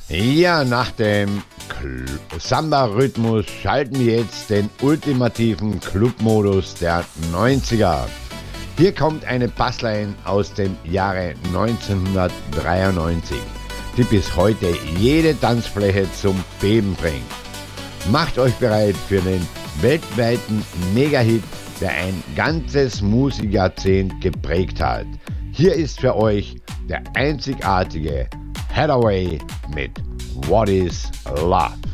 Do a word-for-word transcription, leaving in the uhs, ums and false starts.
Ja, nach dem Cl- Samba-Rhythmus schalten wir jetzt den ultimativen Clubmodus der neunziger. Hier kommt eine Bassline aus dem Jahre neunzehnhundertdreiundneunzig, die bis heute jede Tanzfläche zum Beben bringt. Macht euch bereit für den weltweiten Mega-Hit, der ein ganzes Musikjahrzehnt geprägt hat. Hier ist für euch der einzigartige Hathaway mit What is Love?